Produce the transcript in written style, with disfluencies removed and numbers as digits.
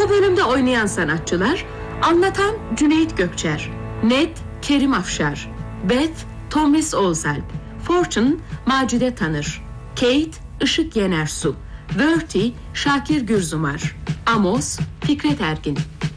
Bu bölümde oynayan sanatçılar: anlatan Cüneyt Gökçer, Ned Kerim Afşar, Beth Tomris Oğuzalp, Fortune Macide Tanır, Kate Işık Yenersu, Bertie Şakir Gürzumar, Amos Fikret Ergin.